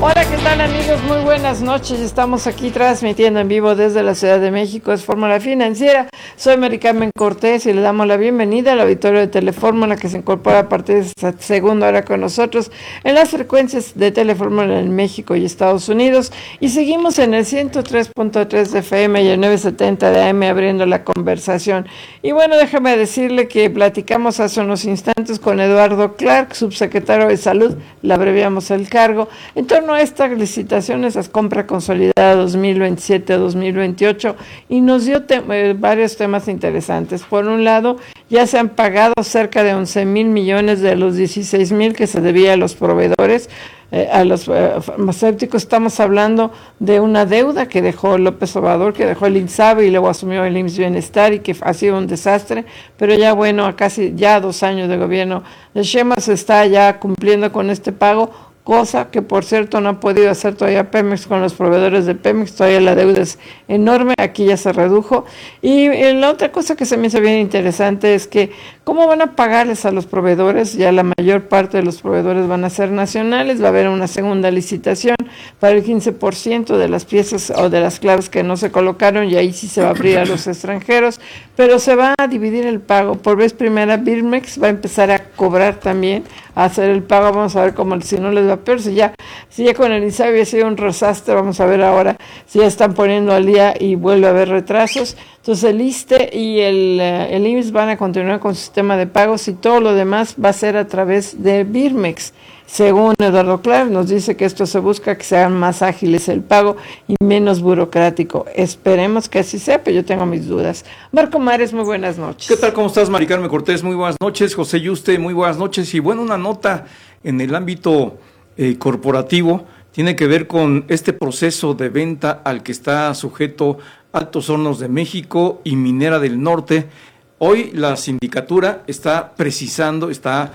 Hola, ¿qué tal amigos? Muy buenas noches. Estamos aquí transmitiendo en vivo desde la Ciudad de México. Es Fórmula Financiera. Soy Mari Carmen Cortés y le damos la bienvenida al auditorio de Telefórmula que se incorpora a partir de esta segunda hora con nosotros en las frecuencias de Telefórmula en México y Estados Unidos. Y seguimos en el 103.3 de FM y el 970 de AM abriendo la conversación. Y bueno, déjame decirle que platicamos hace unos instantes con Eduardo Clark, subsecretario de Salud, le abreviamos el cargo, en torno a estas licitaciones, las compras consolidadas 2027-2028, y nos dio varios temas interesantes. Por un lado, ya se han pagado cerca de 11,000 millones de los 16,000 que se debía a los proveedores, a los farmacéuticos. Estamos hablando de una deuda que dejó López Obrador, que dejó el INSABI y luego asumió el IMSS Bienestar y que ha sido un desastre, pero ya bueno, a casi ya 2 años de gobierno de Sheinbaum se está ya cumpliendo con este pago, cosa que por cierto no ha podido hacer todavía Pemex con los proveedores de Pemex. Todavía la deuda es enorme, aquí ya se redujo. Y la otra cosa que se me hizo bien interesante es que cómo van a pagarles a los proveedores. Ya la mayor parte de los proveedores van a ser nacionales, va a haber una segunda licitación para el 15% de las piezas o de las claves que no se colocaron, y ahí sí se va a abrir a los extranjeros, pero se va a dividir el pago. Por vez primera Birmex va a empezar a cobrar también, a hacer el pago. Vamos a ver cómo, si no les va peor, si ya con el INSABI había sido un desastre, vamos a ver ahora si ya están poniendo al día y vuelve a haber retrasos. Entonces el ISSSTE y el IMSS van a continuar con su sistema de pagos y todo lo demás va a ser a través de Birmex. Según Eduardo Clark, nos dice que esto se busca que sean más ágiles el pago y menos burocrático. Esperemos que así sea, pero yo tengo mis dudas. Marco Mares, muy buenas noches. ¿Qué tal? ¿Cómo estás, Mari Carmen Cortés? Muy buenas noches. José Yuste, muy buenas noches. Y bueno, una nota en el ámbito corporativo tiene que ver con este proceso de venta al que está sujeto Altos Hornos de México y Minera del Norte. Hoy la sindicatura está precisando, está